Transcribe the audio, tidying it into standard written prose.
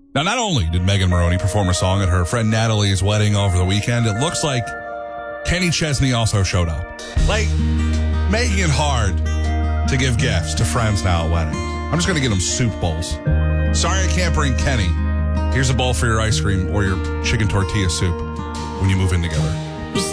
Now, not only did Megan Moroney perform a song at her friend Natalie's wedding over the weekend, it looks like Kenny Chesney also showed up. Like, making it hard to give gifts to friends now at weddings. I'm just going to get them soup bowls. Sorry I can't bring Kenny. Here's a bowl for your ice cream or your chicken tortilla soup when you move in together.